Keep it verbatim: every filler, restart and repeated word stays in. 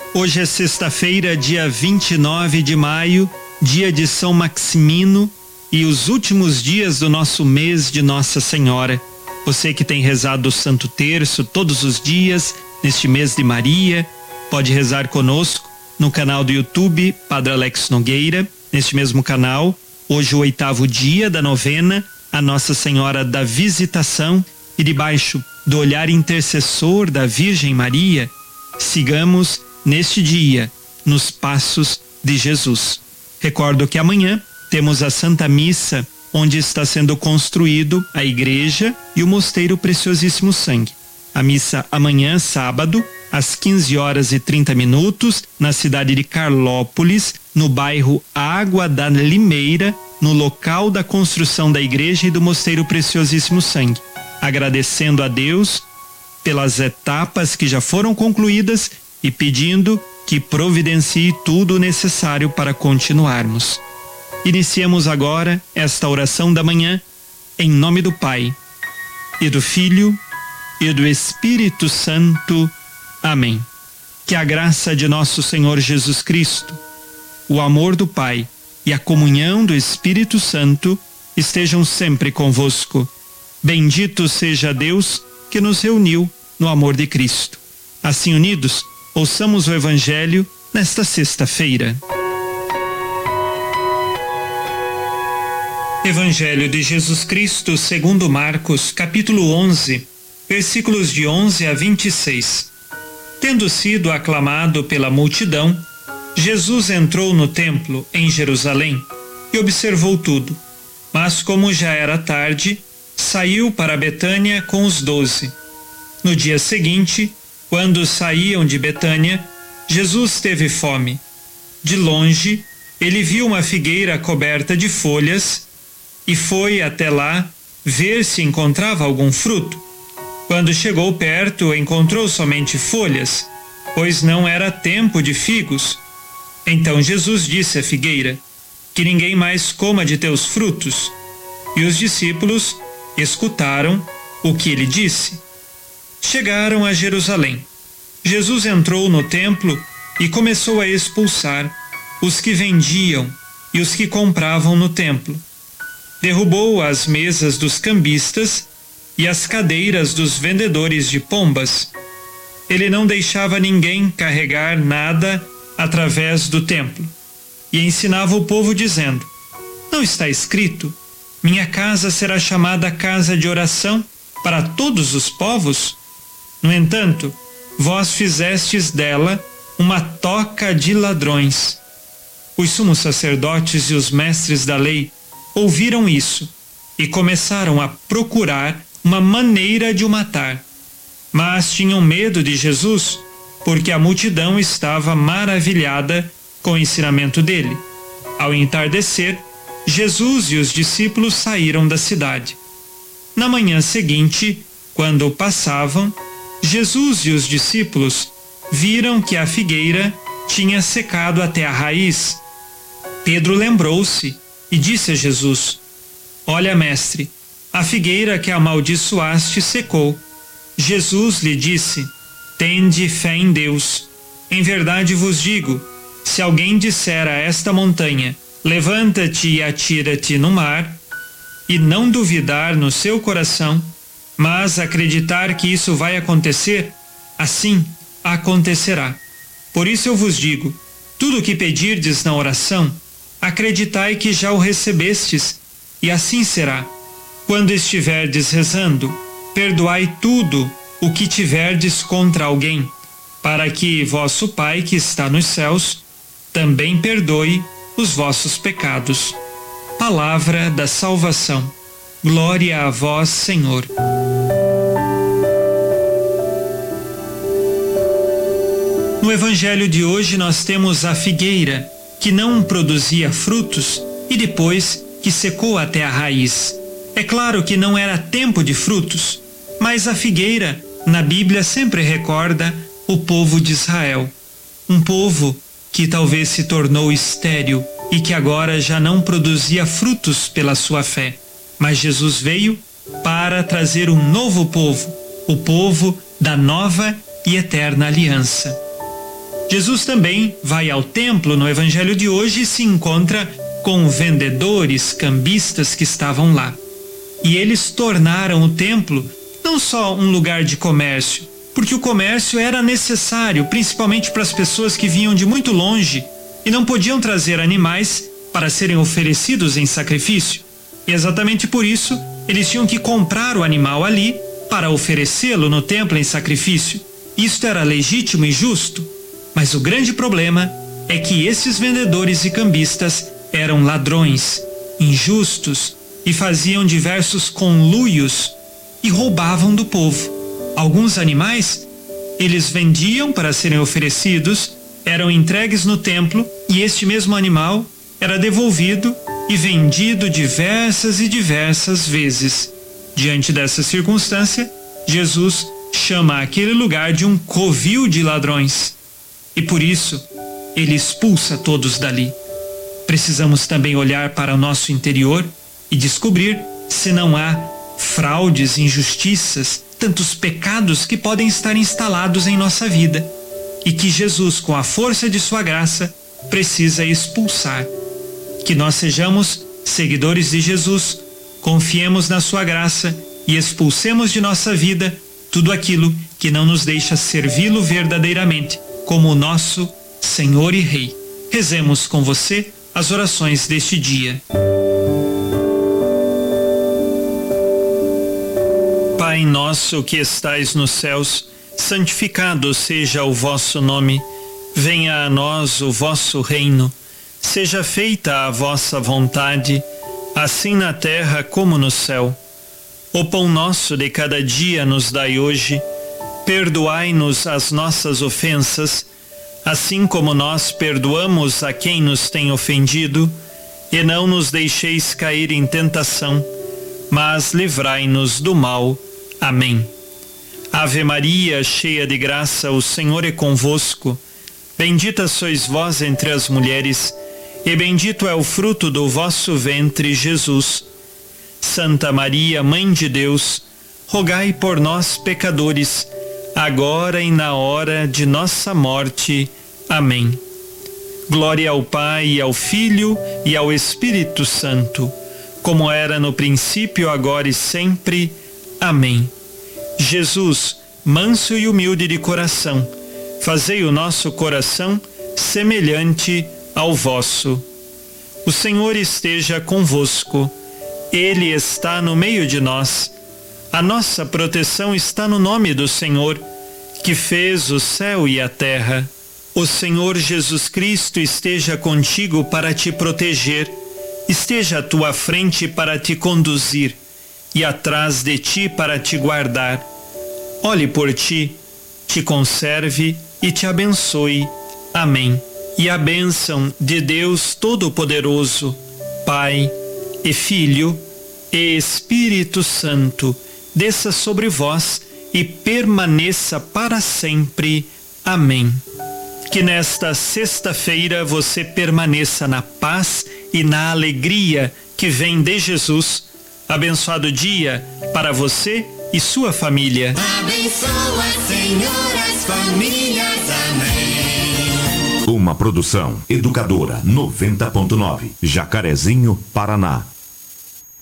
Hoje é sexta-feira, dia vinte e nove de maio, dia de São Maximino e os últimos dias do nosso mês de Nossa Senhora. Você que tem rezado o Santo Terço todos os dias, neste mês de Maria, pode rezar conosco no canal do YouTube Padre Alex Nogueira, neste mesmo canal. Hoje o oitavo dia da novena a Nossa Senhora da Visitação, e debaixo do olhar intercessor da Virgem Maria, sigamos neste dia nos passos de Jesus. Recordo que amanhã temos a Santa Missa, onde está sendo construído a igreja e o Mosteiro Preciosíssimo Sangue. A missa amanhã, sábado, às quinze horas e trinta minutos, na cidade de Carlópolis, no bairro Água da Limeira, no local da construção da igreja e do Mosteiro Preciosíssimo Sangue. Agradecendo a Deus pelas etapas que já foram concluídas e pedindo que providencie tudo o necessário para continuarmos. Iniciemos agora esta oração da manhã, em nome do Pai, e do Filho, e do Espírito Santo. Amém. Que a graça de nosso Senhor Jesus Cristo, o amor do Pai e a comunhão do Espírito Santo estejam sempre convosco. Bendito seja Deus que nos reuniu no amor de Cristo. Assim unidos, ouçamos o Evangelho nesta sexta-feira. Evangelho de Jesus Cristo segundo Marcos, capítulo onze, versículos de onze a vinte e seis. Tendo sido aclamado pela multidão, Jesus entrou no templo em Jerusalém e observou tudo. Mas como já era tarde, saiu para Betânia com os doze. No dia seguinte, quando saíam de Betânia, Jesus teve fome. De longe, ele viu uma figueira coberta de folhas e foi até lá ver se encontrava algum fruto. Quando chegou perto, encontrou somente folhas, pois não era tempo de figos. Então Jesus disse à figueira: que ninguém mais coma de teus frutos. E os discípulos escutaram o que ele disse. Chegaram a Jerusalém. Jesus entrou no templo e começou a expulsar os que vendiam e os que compravam no templo. Derrubou as mesas dos cambistas e as cadeiras dos vendedores de pombas. Ele não deixava ninguém carregar nada através do templo e ensinava o povo dizendo: não está escrito, minha casa será chamada casa de oração para todos os povos? No entanto, vós fizestes dela uma toca de ladrões. Os sumos sacerdotes e os mestres da lei ouviram isso e começaram a procurar uma maneira de o matar. Mas tinham medo de Jesus, porque a multidão estava maravilhada com o ensinamento dele. Ao entardecer, Jesus e os discípulos saíram da cidade. Na manhã seguinte, quando passavam, Jesus e os discípulos viram que a figueira tinha secado até a raiz. Pedro lembrou-se e disse a Jesus: olha, mestre, a figueira que amaldiçoaste secou. Jesus lhe disse: tende fé em Deus. Em verdade vos digo, se alguém disser a esta montanha: levanta-te e atira-te no mar, e não duvidar no seu coração, mas acreditar que isso vai acontecer, assim acontecerá. Por isso eu vos digo, tudo o que pedirdes na oração, acreditai que já o recebestes, e assim será. Quando estiverdes rezando, perdoai tudo o que tiverdes contra alguém, para que vosso Pai que está nos céus também perdoe os vossos pecados. Palavra da salvação. Glória a vós, Senhor. No Evangelho de hoje nós temos a figueira que não produzia frutos e depois que secou até a raiz. É claro que não era tempo de frutos, mas a figueira na Bíblia sempre recorda o povo de Israel. Um povo que talvez se tornou estéril e que agora já não produzia frutos pela sua fé. Mas Jesus veio para trazer um novo povo, o povo da nova e eterna aliança. Jesus também vai ao templo no evangelho de hoje e se encontra com vendedores, cambistas que estavam lá. E eles tornaram o templo não só um lugar de comércio, porque o comércio era necessário, principalmente para as pessoas que vinham de muito longe e não podiam trazer animais para serem oferecidos em sacrifício. E exatamente por isso, eles tinham que comprar o animal ali para oferecê-lo no templo em sacrifício. Isto era legítimo e justo. Mas o grande problema é que esses vendedores e cambistas eram ladrões, injustos e faziam diversos conluios e roubavam do povo. Alguns animais eles vendiam para serem oferecidos, eram entregues no templo e este mesmo animal era devolvido e vendido diversas e diversas vezes. Diante dessa circunstância, Jesus chama aquele lugar de um covil de ladrões e por isso ele expulsa todos dali. Precisamos também olhar para o nosso interior e descobrir se não há fraudes, injustiças, tantos pecados que podem estar instalados em nossa vida e que Jesus, com a força de sua graça, precisa expulsar. Que nós sejamos seguidores de Jesus, confiemos na sua graça e expulsemos de nossa vida tudo aquilo que não nos deixa servi-lo verdadeiramente como o nosso Senhor e Rei. Rezemos com você as orações deste dia. Pai nosso que estais nos céus, santificado seja o vosso nome. Venha a nós o vosso reino. Seja feita a vossa vontade, assim na terra como no céu. O pão nosso de cada dia nos dai hoje. Perdoai-nos as nossas ofensas, assim como nós perdoamos a quem nos tem ofendido, e não nos deixeis cair em tentação, mas livrai-nos do mal. Amém. Ave Maria, cheia de graça, o Senhor é convosco. Bendita sois vós entre as mulheres, e bendito é o fruto do vosso ventre, Jesus. Santa Maria, Mãe de Deus, rogai por nós, pecadores, agora e na hora de nossa morte. Amém. Glória ao Pai, e ao Filho e ao Espírito Santo, como era no princípio, agora e sempre. Amém. Jesus, manso e humilde de coração, fazei o nosso coração semelhante ao vosso. O Senhor esteja convosco. Ele está no meio de nós. A nossa proteção está no nome do Senhor, que fez o céu e a terra. O Senhor Jesus Cristo esteja contigo para te proteger, esteja à tua frente para te conduzir e atrás de ti para te guardar. Olhe por ti, te conserve e te abençoe. Amém. E a bênção de Deus Todo-Poderoso, Pai e Filho e Espírito Santo, desça sobre vós e permaneça para sempre. Amém. Que nesta sexta-feira você permaneça na paz e na alegria que vem de Jesus. Abençoado dia para você e sua família. Abençoa, Senhor, as famílias. Amém. Uma produção Educadora noventa ponto nove, Jacarezinho, Paraná.